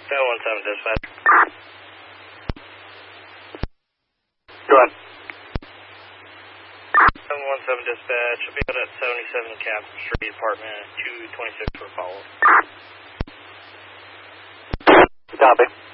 717 dispatch. Go ahead. 717 dispatch. Should be out at 77 Capitol Street, apartment 226 for follow-up. Copy.